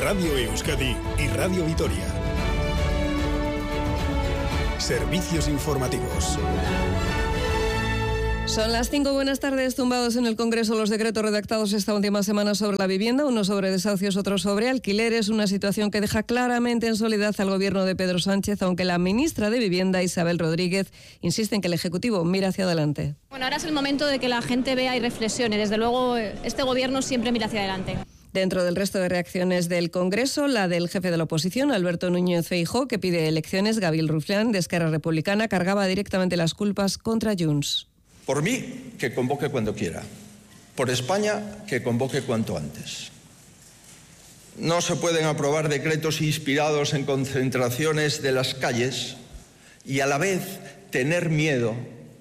Radio Euskadi y Radio Vitoria. Servicios informativos. Son las 5, buenas tardes. Tumbados en el Congreso los decretos redactados esta última semana sobre la vivienda, uno sobre desahucios, otro sobre alquileres, una situación que deja claramente en soledad al gobierno de Pedro Sánchez, aunque la ministra de Vivienda, Isabel Rodríguez, insiste en que el Ejecutivo mira hacia adelante. Bueno, ahora es el momento de que la gente vea y reflexione. Desde luego, este gobierno siempre mira hacia adelante. Dentro del resto de reacciones del Congreso, la del jefe de la oposición, Alberto Núñez Feijóo, que pide elecciones, Gabriel Rufián, de Esquerra Republicana, cargaba directamente las culpas contra Junts. Por mí, que convoque cuando quiera. Por España, que convoque cuanto antes. No se pueden aprobar decretos inspirados en concentraciones de las calles y a la vez tener miedo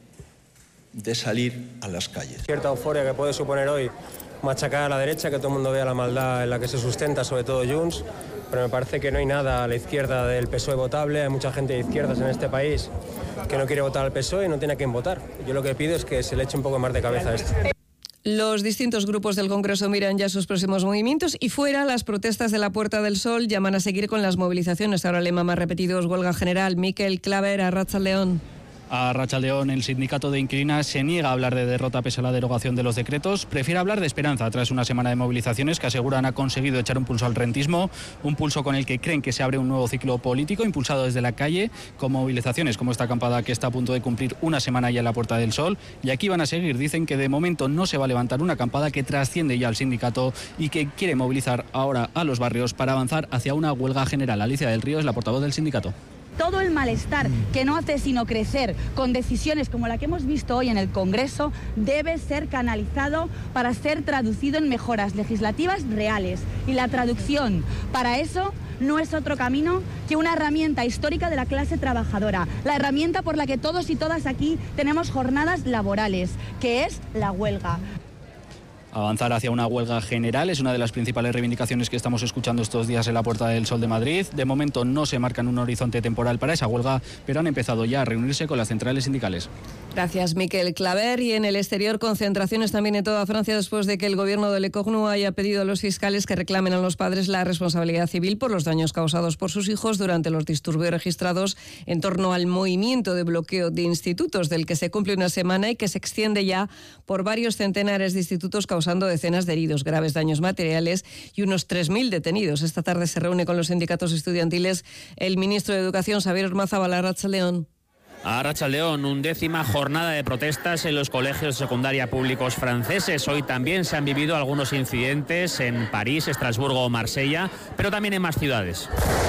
de salir a las calles. Cierta euforia que puede suponer hoy machacar a la derecha, que todo el mundo vea la maldad en la que se sustenta, sobre todo Junts, pero me parece que no hay nada a la izquierda del PSOE votable. Hay mucha gente de izquierdas en este país que no quiere votar al PSOE y no tiene a quién votar. Yo lo que pido es que se le eche un poco más de cabeza a esto. Los distintos grupos del Congreso miran ya sus próximos movimientos y fuera, las protestas de la Puerta del Sol llaman a seguir con las movilizaciones. Ahora lema más repetidos, huelga general. Mikel Claver, Arratsaldeon. A Rachaldeón, el sindicato de inquilinas se niega a hablar de derrota pese a la derogación de los decretos. Prefiere hablar de esperanza tras una semana de movilizaciones que aseguran ha conseguido echar un pulso al rentismo, un pulso con el que creen que se abre un nuevo ciclo político impulsado desde la calle, con movilizaciones como esta acampada que está a punto de cumplir una semana ya en la Puerta del Sol. Y aquí van a seguir. Dicen que de momento no se va a levantar una acampada que trasciende ya al sindicato y que quiere movilizar ahora a los barrios para avanzar hacia una huelga general. Alicia del Río es la portavoz del sindicato. Todo el malestar que no hace sino crecer con decisiones como la que hemos visto hoy en el Congreso debe ser canalizado para ser traducido en mejoras legislativas reales. Y la traducción para eso no es otro camino que una herramienta histórica de la clase trabajadora, la herramienta por la que todos y todas aquí tenemos jornadas laborales, que es la huelga. Avanzar hacia una huelga general es una de las principales reivindicaciones que estamos escuchando estos días en la Puerta del Sol de Madrid. De momento no se marcan un horizonte temporal para esa huelga, pero han empezado ya a reunirse con las centrales sindicales. Gracias, Mikel Claver. Y en el exterior, concentraciones también en toda Francia después de que el gobierno de Lecognu haya pedido a los fiscales que reclamen a los padres la responsabilidad civil por los daños causados por sus hijos durante los disturbios registrados en torno al movimiento de bloqueo de institutos, del que se cumple una semana y que se extiende ya por varios centenares de institutos causando decenas de heridos, graves daños materiales y unos 3.000 detenidos. Esta tarde se reúne con los sindicatos estudiantiles el ministro de Educación, Xabier Ormazábal. Arratsaldeon. A Rachaldeón, 11ª jornada de protestas en los colegios de secundaria públicos franceses. Hoy también se han vivido algunos incidentes en París, Estrasburgo o Marsella, pero también en más ciudades.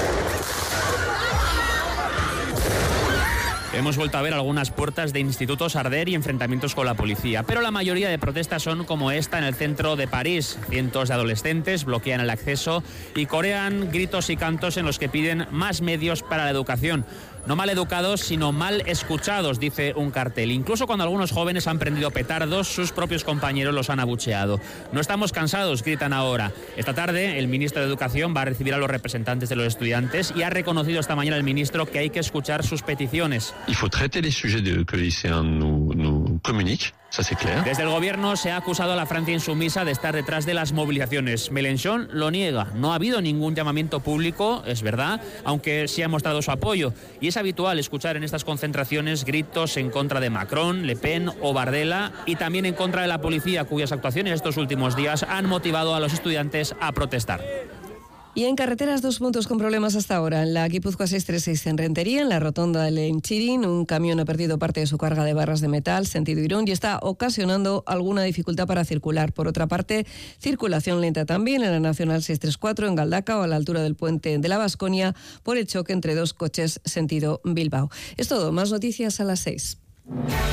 Hemos vuelto a ver algunas puertas de institutos arder y enfrentamientos con la policía, pero la mayoría de protestas son como esta en el centro de París. Cientos de adolescentes bloquean el acceso y corean gritos y cantos en los que piden más medios para la educación. No mal educados, sino mal escuchados, dice un cartel. Incluso cuando algunos jóvenes han prendido petardos, sus propios compañeros los han abucheado. No estamos cansados, gritan ahora. Esta tarde, el ministro de Educación va a recibir a los representantes de los estudiantes y ha reconocido esta mañana el ministro que hay que escuchar sus peticiones. Il faut traiter les sujets que les lycéens nous communiquent. Desde el gobierno se ha acusado a la Francia insumisa de estar detrás de las movilizaciones. Mélenchon lo niega. No ha habido ningún llamamiento público, es verdad, aunque sí ha mostrado su apoyo. Y es habitual escuchar en estas concentraciones gritos en contra de Macron, Le Pen o Bardella y también en contra de la policía, cuyas actuaciones estos últimos días han motivado a los estudiantes a protestar. Y en carreteras, 2 puntos con problemas hasta ahora. En la Guipúzcoa 636 en Rentería, en la rotonda de Lenchirin, un camión ha perdido parte de su carga de barras de metal, sentido Irún, y está ocasionando alguna dificultad para circular. Por otra parte, circulación lenta también en la Nacional 634 en Galdacao, a la altura del puente de la Baskonia, por el choque entre 2 coches sentido Bilbao. Es todo, más noticias a las 6.